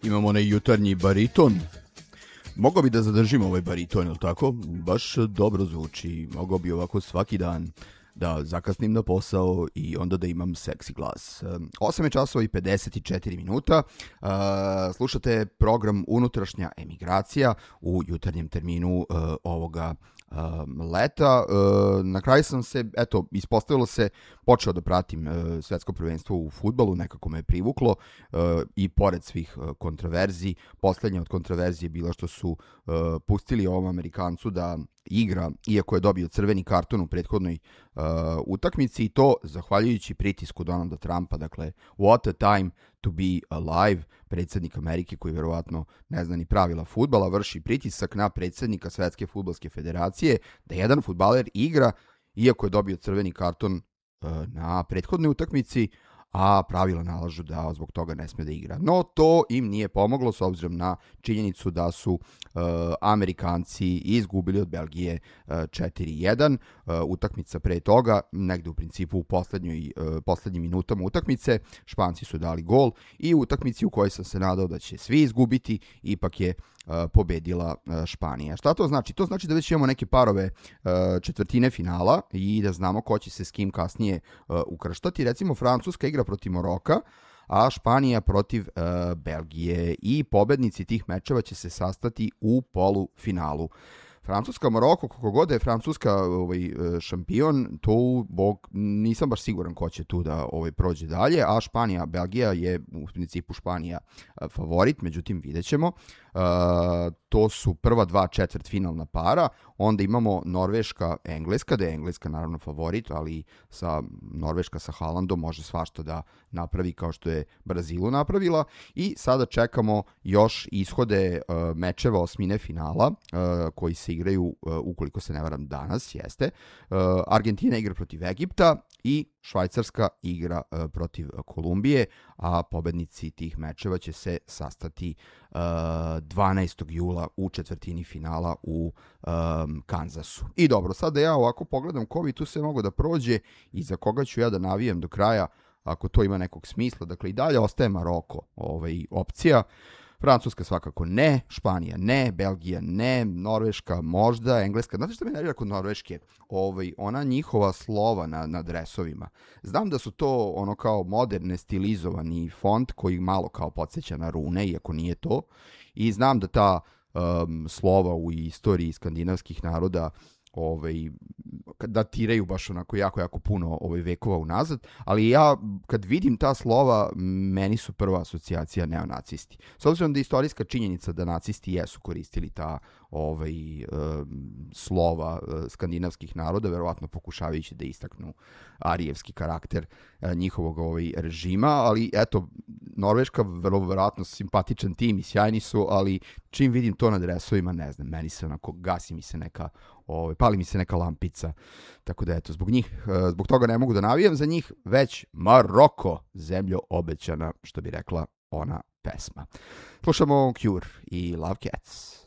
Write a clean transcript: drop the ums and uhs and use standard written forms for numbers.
Imamo onaj jutarnji bariton. Mogao bi da zadržimo ovaj bariton, ili tako? Baš dobro zvuči. Mogao bi ovako svaki dan da zakasnim na posao i onda da imam seksi glas. 8 je časova i 54 minuta. Slušate program Unutrašnja emigracija u jutarnjem terminu ovoga leta. Na kraju sam se, ispostavilo se, počeo da pratim svetsko prvenstvo u fudbalu, nekako me je privuklo i pored svih kontroverzi. Poslednja od kontroverzije je bila što su pustili ovom Amerikancu da igra, iako je dobio crveni karton u prethodnoj utakmici, i to zahvaljujući pritisku Donalda Trumpa. Dakle, what a time to be alive. Predsjednik Amerike, koji verovatno ne zna ni pravila fudbala, vrši pritisak na predsjednika Svetske fudbalske federacije da jedan fudbaler igra, iako je dobio crveni karton na prethodnoj utakmici, a pravila nalažu da zbog toga ne sme da igra. No, to im nije pomoglo, s obzirom na činjenicu da su Amerikanci izgubili od Belgije 4-1. Utakmica pre toga, negde u principu u poslednjim minutama utakmice, Španci su dali gol i u utakmici u kojoj sam se nadao da će svi izgubiti, ipak je pobedila Španija. Šta to znači? To znači da već imamo neke parove četvrtine finala i da znamo ko će se s kim kasnije ukrštati. Recimo, Francuska igra protiv Maroka, a Španija protiv Belgije, i pobednici tih mečeva će se sastati u polufinalu. Francuska-Maroko, kako god je Francuska šampion, to nisam baš siguran ko će tu da prođe dalje, a Španija-Belgija je u principu Španija favorit, međutim vidjet ćemo. To su prva dva četvrtfinalna para, onda imamo Norveška-Engleska, da je Engleska naravno favorit, ali Norveška sa Haalandom može svašta da napravi kao što je Brazilu napravila, i sada čekamo još ishode mečeva osmine finala koji se igraju, ukoliko se ne varam, danas, jeste. Argentina igra protiv Egipta i Švajcarska igra protiv Kolumbije, a pobednici tih mečeva će se sastati 12. jula u četvrtini finala u Kanzasu. I dobro, sad da ja ovako pogledam ko bi tu se mogo da prođe i za koga ću ja da navijem do kraja, ako to ima nekog smisla. Dakle, i dalje ostaje Maroko opcija. Francuska svakako ne, Španija ne, Belgija ne, Norveška možda, Engleska. Znate što me nervira kod Norveške? Ona njihova slova na dresovima. Znam da su to ono kao moderne stilizovani font koji malo kao podsjeća na rune, iako nije to. I znam da ta slova u istoriji skandinavskih naroda datiraju baš onako jako puno vekova unazad, ali ja kad vidim ta slova, meni su prva asocijacija neonacisti. S obzirom da je istorijska činjenica da nacisti jesu koristili ta slova skandinavskih naroda, verovatno pokušavajući da istaknu arijevski karakter njihovog režima, ali eto, Norveška verovatno simpatičan tim i sjajni su, ali čim vidim to na dresovima, ne znam, meni se onako, gasi mi se neka, pali mi se neka lampica, tako da eto, zbog toga ne mogu da navijam za njih, već Maroko, zemljo obećana, što bi rekla ona pesma. Slušamo Cure i Love Cats.